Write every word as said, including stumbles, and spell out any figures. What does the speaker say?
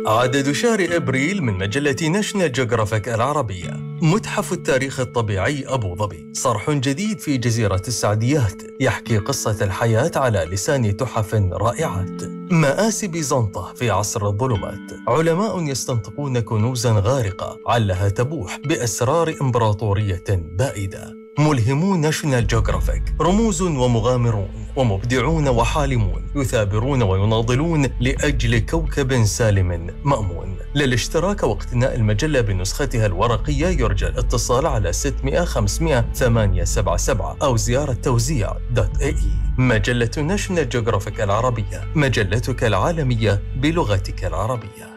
عدد شهر أبريل من مجلة ناشونال جيوغرافيك العربية. متحف التاريخ الطبيعي أبو ظبي، صرح جديد في جزيرة السعديات يحكي قصة الحياة على لسان تحف رائعات. مآسي بيزنطة في عصر الظلمات، علماء يستنطقون كنوزا غارقة علها تبوح بأسرار إمبراطورية بائدة. ملهمون ناشونال جيوغرافيك، رموز ومغامرون ومبدعون وحالمون يثابرون ويناضلون لأجل كوكب سالم مأمون. للاشتراك واقتناء المجلة بنسختها الورقية يرجى الاتصال على ستمئة خمسمئة ثمانية سبعة سبعة أو زيارة توزيع دوت اي اي. مجلة ناشونال جيوغرافيك العربية، مجلتك العالمية بلغتك العربية.